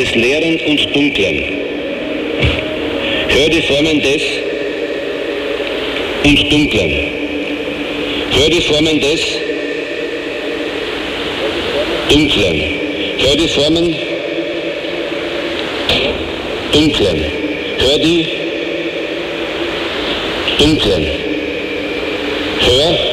des Leeren und Dunklen. Hör die Formen des und Dunklen. Hör die Formen des Dunklen. Hör die Formen Dunklen. Hör die Dunklen. Hör